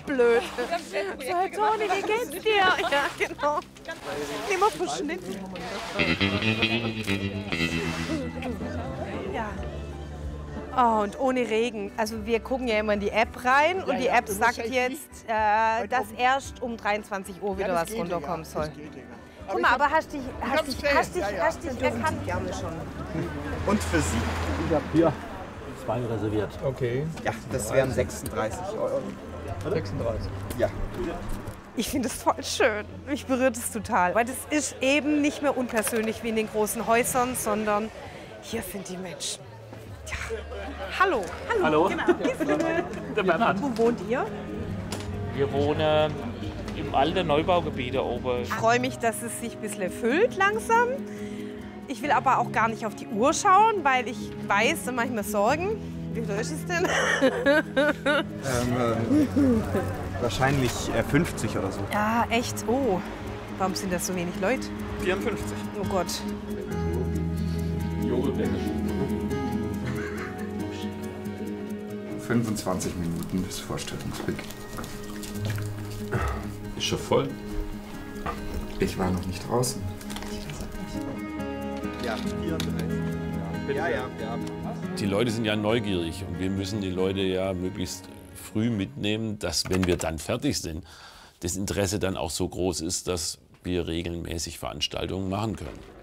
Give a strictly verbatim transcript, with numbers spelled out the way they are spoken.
blöd. So, Herr Toni, wie geht's dir? Ja, genau. Nimm mal Verschnitt. Ja. Oh, und ohne Regen. Also wir gucken ja immer in die App rein und die App sagt jetzt, äh, dass erst um dreiundzwanzig Uhr wieder was runterkommen soll. Guck mal, aber hast dich, hast dich, hast dich, hast dich erkannt gerne schon. Und für Sie? Ich habe hier zwei reserviert. Okay. Ja, das wären sechsunddreißig Euro. sechsunddreißig. Ja. Ich finde es voll schön. Mich berührt es total. Weil das ist eben nicht mehr unpersönlich wie in den großen Häusern, sondern hier sind die Menschen. Ja. Hallo. Hallo. Hallo. Genau. Der Bernhard. Wo wohnt ihr? Wir wohnen im alten Neubaugebiet da oben. Ich freue mich, dass es sich ein bisschen füllt langsam. Ich will aber auch gar nicht auf die Uhr schauen, weil ich weiß, da mache ich mir Sorgen. Wie viel ist es denn? Ähm, äh, wahrscheinlich äh, fünfzig oder so. Ja, echt? Oh. Warum sind das so wenig Leute? vierundfünfzig. Oh Gott. fünfundzwanzig Minuten bis Vorstellungsbeginn. Ist schon voll. Ich war noch nicht draußen. Ja, vierunddreißig. Ja, ja, ja. Die Leute sind ja neugierig und wir müssen die Leute ja möglichst früh mitnehmen, dass, wenn wir dann fertig sind, das Interesse dann auch so groß ist, dass wir regelmäßig Veranstaltungen machen können.